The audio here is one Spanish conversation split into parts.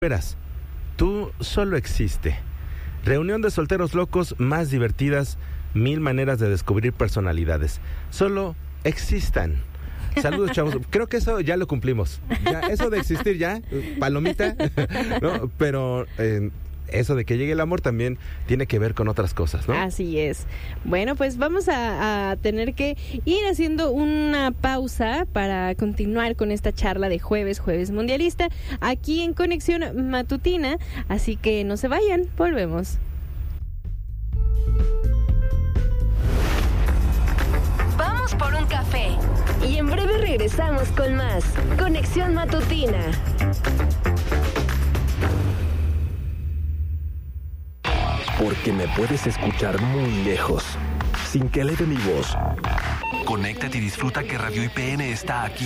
Verás, tú solo existe. Reunión de solteros locos más divertidas, 1000 maneras de descubrir personalidades. Solo existan. Saludos, chavos. Creo que eso ya lo cumplimos. Ya, eso de existir ya, palomita, ¿no? Pero eso de que llegue el amor también tiene que ver con otras cosas, ¿no? Así es. Bueno, pues vamos a tener que ir haciendo una pausa para continuar con esta charla de jueves mundialista, aquí en Conexión Matutina. Así que no se vayan, volvemos. Vamos por un café y en breve regresamos con más Conexión Matutina. Porque me puedes escuchar muy lejos, sin que eleve mi voz. Conéctate y disfruta que Radio IPN está aquí.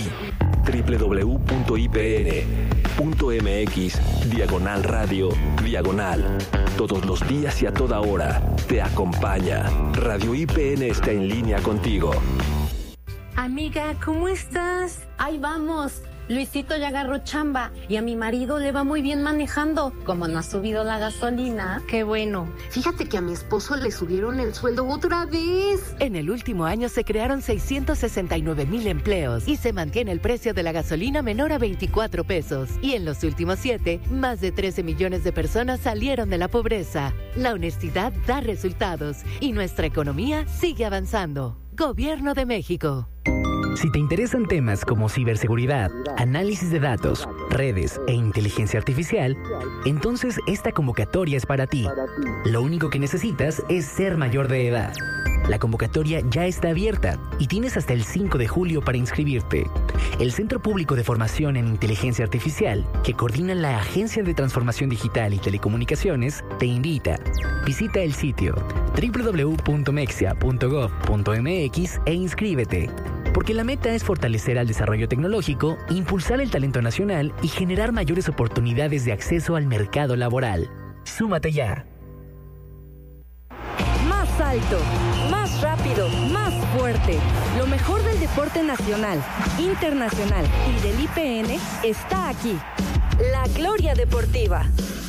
www.ipn.mx/radio/. Todos los días y a toda hora te acompaña. Radio IPN está en línea contigo. Amiga, ¿cómo estás? Ahí vamos. Luisito ya agarró chamba y a mi marido le va muy bien manejando. Como no ha subido la gasolina. Qué bueno. Fíjate que a mi esposo le subieron el sueldo otra vez. En el último año se crearon 669,000 empleos y se mantiene el precio de la gasolina menor a 24 pesos. Y en los últimos 7, más de 13 millones de personas salieron de la pobreza. La honestidad da resultados y nuestra economía sigue avanzando. Gobierno de México. Si te interesan temas como ciberseguridad, análisis de datos, redes e inteligencia artificial, entonces esta convocatoria es para ti. Lo único que necesitas es ser mayor de edad. La convocatoria ya está abierta y tienes hasta el 5 de julio para inscribirte. El Centro Público de Formación en Inteligencia Artificial, que coordina la Agencia de Transformación Digital y Telecomunicaciones, te invita. Visita el sitio www.mexia.gov.mx e inscríbete. Porque la meta es fortalecer al desarrollo tecnológico, impulsar el talento nacional y generar mayores oportunidades de acceso al mercado laboral. ¡Súmate ya! Más alto, más rápido, más fuerte. Lo mejor del deporte nacional, internacional y del IPN está aquí. La Gloria Deportiva.